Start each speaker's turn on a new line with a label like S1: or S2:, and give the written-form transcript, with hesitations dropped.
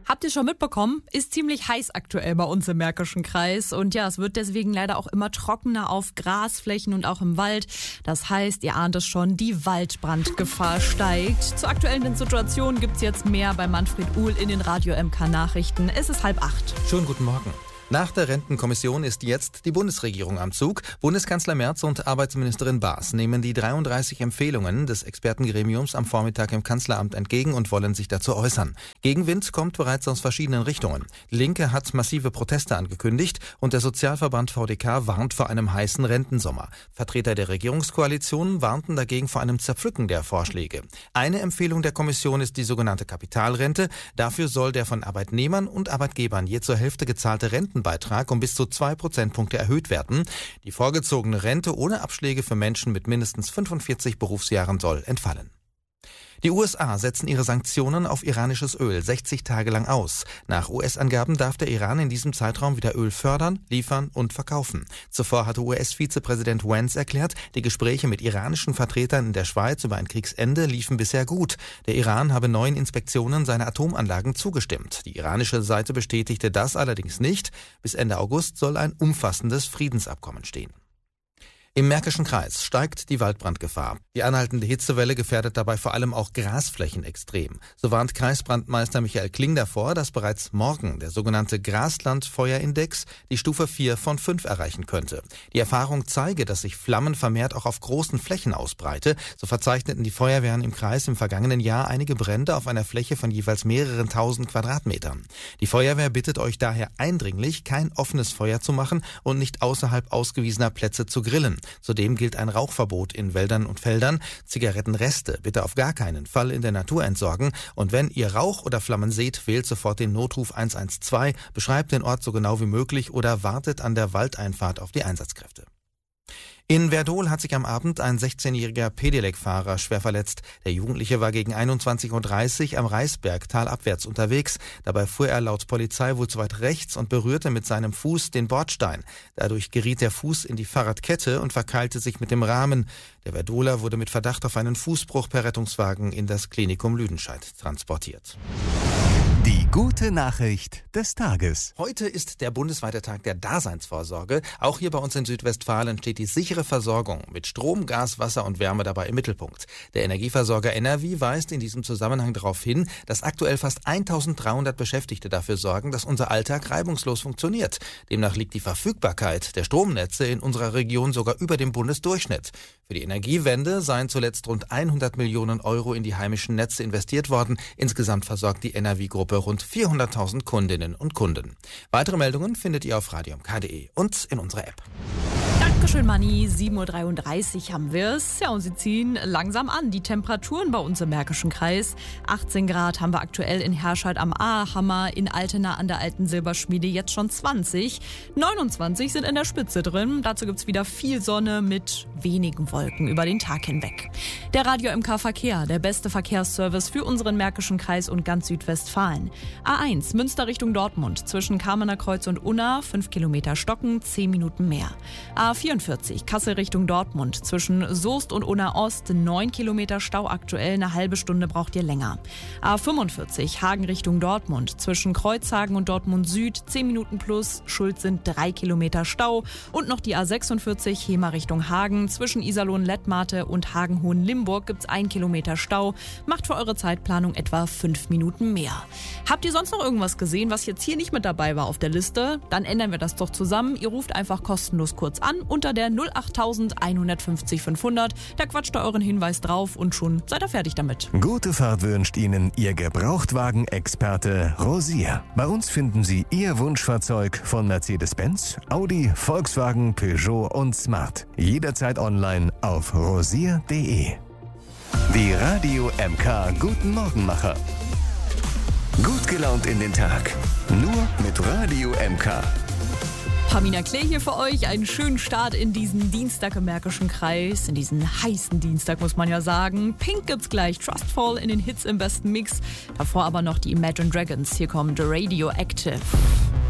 S1: Habt ihr schon mitbekommen? Ist ziemlich heiß aktuell bei uns im Märkischen Kreis. Und ja, es wird deswegen leider auch immer trockener auf Grasflächen und auch im Wald. Das heißt, ihr ahnt es schon, die Waldbrandgefahr steigt. Zur aktuellen Situation gibt's jetzt mehr bei Manfred Uhl in den Radio MK Nachrichten. Es ist 7:30.
S2: Schönen guten Morgen. Nach der Rentenkommission ist jetzt die Bundesregierung am Zug. Bundeskanzler Merz und Arbeitsministerin Baas nehmen die 33 Empfehlungen des Expertengremiums am Vormittag im Kanzleramt entgegen und wollen sich dazu äußern. Gegenwind kommt bereits aus verschiedenen Richtungen. Die Linke hat massive Proteste angekündigt und der Sozialverband VDK warnt vor einem heißen Rentensommer. Vertreter der Regierungskoalition warnten dagegen vor einem Zerpflücken der Vorschläge. Eine Empfehlung der Kommission ist die sogenannte Kapitalrente. Dafür soll der von Arbeitnehmern und Arbeitgebern je zur Hälfte gezahlte Rentenbeitrag um bis zu 2 Prozentpunkte erhöht werden. Die vorgezogene Rente ohne Abschläge für Menschen mit mindestens 45 Berufsjahren soll entfallen. Die USA setzen ihre Sanktionen auf iranisches Öl 60 Tage lang aus. Nach US-Angaben darf der Iran in diesem Zeitraum wieder Öl fördern, liefern und verkaufen. Zuvor hatte US-Vizepräsident Vance erklärt, die Gespräche mit iranischen Vertretern in der Schweiz über ein Kriegsende liefen bisher gut. Der Iran habe neuen Inspektionen seiner Atomanlagen zugestimmt. Die iranische Seite bestätigte das allerdings nicht. Bis Ende August soll ein umfassendes Friedensabkommen stehen. Im Märkischen Kreis steigt die Waldbrandgefahr. Die anhaltende Hitzewelle gefährdet dabei vor allem auch Grasflächen extrem. So warnt Kreisbrandmeister Michael Kling davor, dass bereits morgen der sogenannte Graslandfeuerindex die Stufe 4 von 5 erreichen könnte. Die Erfahrung zeige, dass sich Flammen vermehrt auch auf großen Flächen ausbreite. So verzeichneten die Feuerwehren im Kreis im vergangenen Jahr einige Brände auf einer Fläche von jeweils mehreren tausend Quadratmetern. Die Feuerwehr bittet euch daher eindringlich, kein offenes Feuer zu machen und nicht außerhalb ausgewiesener Plätze zu grillen. Zudem gilt ein Rauchverbot in Wäldern und Feldern. Zigarettenreste bitte auf gar keinen Fall in der Natur entsorgen. Und wenn ihr Rauch oder Flammen seht, wählt sofort den Notruf 112, beschreibt den Ort so genau wie möglich oder wartet an der Waldeinfahrt auf die Einsatzkräfte. In Werdohl hat sich am Abend ein 16-jähriger Pedelec-Fahrer schwer verletzt. Der Jugendliche war gegen 21:30 Uhr am Reisberg talabwärts unterwegs. Dabei fuhr er laut Polizei wohl zu weit rechts und berührte mit seinem Fuß den Bordstein. Dadurch geriet der Fuß in die Fahrradkette und verkeilte sich mit dem Rahmen. Der Werdohler wurde mit Verdacht auf einen Fußbruch per Rettungswagen in das Klinikum Lüdenscheid transportiert.
S3: Die gute Nachricht des Tages.
S2: Heute ist der bundesweite Tag der Daseinsvorsorge. Auch hier bei uns in Südwestfalen steht die sichere Versorgung mit Strom, Gas, Wasser und Wärme dabei im Mittelpunkt. Der Energieversorger NRW weist in diesem Zusammenhang darauf hin, dass aktuell fast 1300 Beschäftigte dafür sorgen, dass unser Alltag reibungslos funktioniert. Demnach liegt die Verfügbarkeit der Stromnetze in unserer Region sogar über dem Bundesdurchschnitt. Für die Energiewende seien zuletzt rund 100 Millionen Euro in die heimischen Netze investiert worden. Insgesamt versorgt die NRW-Gruppe rund 400.000 Kundinnen und Kunden. Weitere Meldungen findet ihr auf radiomk.de und in unserer App.
S1: Dankeschön, Manni. 7:33 Uhr haben wir es. Ja, und sie ziehen langsam an. Die Temperaturen bei uns im Märkischen Kreis. 18 Grad haben wir aktuell in Herscheid am Aahammer, in Altena an der Alten Silberschmiede jetzt schon 20. 29 sind in der Spitze drin. Dazu gibt's wieder viel Sonne mit wenigen Wolken über den Tag hinweg. Der Radio MK Verkehr, der beste Verkehrsservice für unseren Märkischen Kreis und ganz Südwestfalen. A1 Münster Richtung Dortmund zwischen Kamener Kreuz und Unna 5 Kilometer stocken, 10 Minuten mehr. A44 Kassel Richtung Dortmund zwischen Soest und Unna Ost 9 Kilometer Stau aktuell, eine halbe Stunde braucht ihr länger. A45 Hagen Richtung Dortmund zwischen Kreuzhagen und Dortmund Süd 10 Minuten plus, Schuld sind 3 Kilometer Stau und noch die A46 Hema Richtung Hagen zwischen Iserlohn-Lettmate und Hagen-Hohenlimburg gibt's 1 Kilometer Stau, macht für eure Zeitplanung etwa 5 Minuten mehr. Habt ihr sonst noch irgendwas gesehen, was jetzt hier nicht mit dabei war auf der Liste? Dann ändern wir das doch zusammen. Ihr ruft einfach kostenlos kurz an unter der 08000 150 500. Da quatscht ihr euren Hinweis drauf und schon seid ihr fertig damit.
S3: Gute Fahrt wünscht Ihnen Ihr Gebrauchtwagen-Experte Rosier. Bei uns finden Sie Ihr Wunschfahrzeug von Mercedes-Benz, Audi, Volkswagen, Peugeot und Smart. Jederzeit online auf rosier.de. Die Radio MK Guten Morgenmacher. Gut gelaunt in den Tag. Nur mit Radio MK.
S1: Pamina Klee hier für euch. Einen schönen Start in diesen Dienstag im Märkischen Kreis. In diesen heißen Dienstag, muss man ja sagen. Pink gibt's gleich. Trustfall in den Hits im besten Mix. Davor aber noch die Imagine Dragons. Hier kommt Radioactive.